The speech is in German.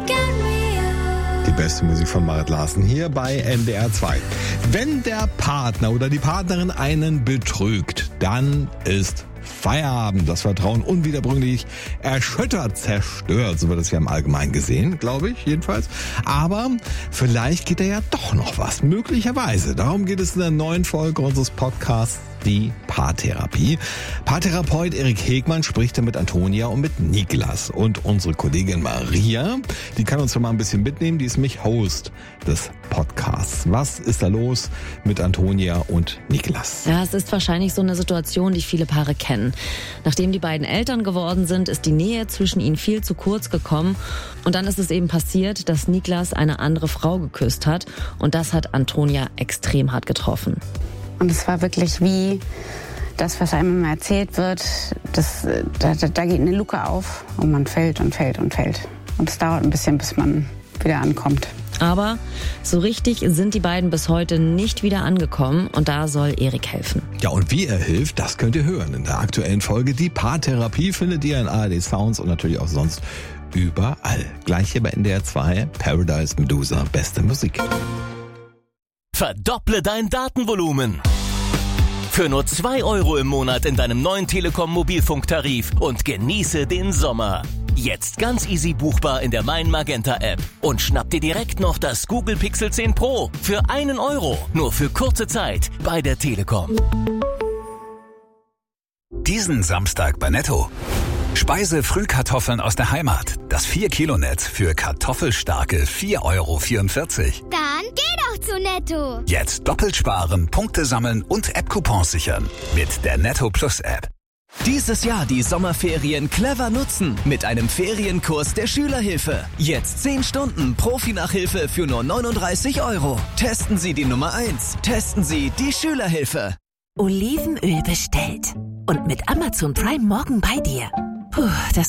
Die beste Musik von Marit Larsen hier bei NDR 2. Wenn der Partner oder die Partnerin einen betrügt, dann ist Feierabend. Das Vertrauen unwiederbringlich erschüttert, zerstört. So wird es ja im Allgemeinen gesehen, glaube ich jedenfalls. Aber vielleicht geht da ja doch noch was. Möglicherweise. Darum geht es in der neuen Folge unseres Podcasts Die Paartherapie. Paartherapeut Erik Hegmann spricht da mit Antonia und mit Niklas. Und unsere Kollegin Maria, die kann uns mal ein bisschen mitnehmen. Die ist nämlich Host des Podcasts. Was ist da los mit Antonia und Niklas? Ja, es ist wahrscheinlich so eine Situation, die viele Paare kennen. Nachdem die beiden Eltern geworden sind, ist die Nähe zwischen ihnen viel zu kurz gekommen. Und dann ist es eben passiert, dass Niklas eine andere Frau geküsst hat. Und das hat Antonia extrem hart getroffen. Und es war wirklich wie das, was einem immer erzählt wird, da geht eine Luke auf und man fällt und fällt und fällt. Und es dauert ein bisschen, bis man wieder ankommt. Aber so richtig sind die beiden bis heute nicht wieder angekommen und da soll Erik helfen. Ja, und wie er hilft, das könnt ihr hören in der aktuellen Folge. Die Paartherapie findet ihr in ARD Sounds und natürlich auch sonst überall. Gleich hier bei NDR 2, Paradise Medusa, beste Musik. Verdopple dein Datenvolumen. Für nur 2 € im Monat in deinem neuen Telekom-Mobilfunktarif und genieße den Sommer. Jetzt ganz easy buchbar in der Mein Magenta App. Und schnapp dir direkt noch das Google Pixel 10 Pro für 1 €. Nur für kurze Zeit bei der Telekom. Diesen Samstag bei Netto. Speise-Frühkartoffeln aus der Heimat. Das 4-Kilo-Netz für kartoffelstarke 4,44 €. Dann geh doch zu Netto. Jetzt doppelt sparen, Punkte sammeln und App-Coupons sichern. Mit der Netto Plus App. Dieses Jahr die Sommerferien clever nutzen mit einem Ferienkurs der Schülerhilfe. Jetzt 10 Stunden Profi-Nachhilfe für nur 39 €. Testen Sie die Nummer 1. Testen Sie die Schülerhilfe. Olivenöl bestellt. Und mit Amazon Prime morgen bei dir. Puh, das